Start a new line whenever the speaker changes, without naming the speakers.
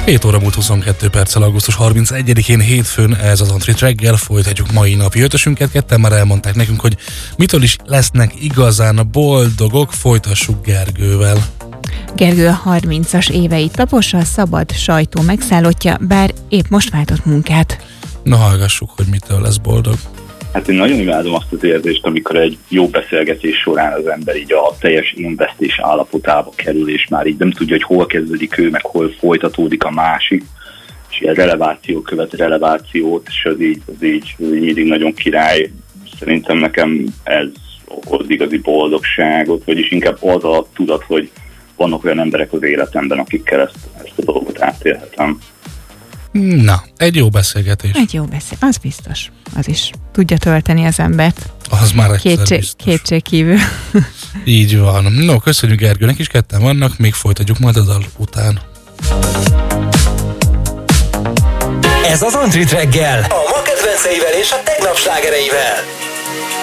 7 óra múlt 22 perccel, augusztus 31-én hétfőn, ez az Antrit reggel, folytatjuk mai napi ötösünket. Ketten már elmondták nekünk, hogy mitől is lesznek igazán boldogok, folytassuk Gergővel.
Gergő a 30-as éveit tapossa, a szabad sajtó megszállottja, bár épp most váltott munkát.
Na hallgassuk, hogy mitől lesz boldog.
Hát én nagyon imádom azt az érzést, amikor egy jó beszélgetés során az ember így a teljes invesztés állapotába kerül, és már így nem tudja, hogy hol kezdődik ő, meg hol folytatódik a másik, és ilyen releváció követ relevációt, és az így mindig nagyon király. Szerintem nekem ez okoz igazi boldogságot, vagyis inkább az a tudat, hogy vannak olyan emberek az életemben, akikkel ezt a dolgot átélhetem.
Na, egy jó beszélgetés.
Az biztos. Az is tudja tölteni az embert.
Az már egyszer biztos.
Kétségkívül.
Így van. No, köszönjük Gergőnek is, ketten vannak, még folytatjuk majd a dal után.
Ez az Antrit reggel, a ma kedvenceivel és a tegnap slágereivel.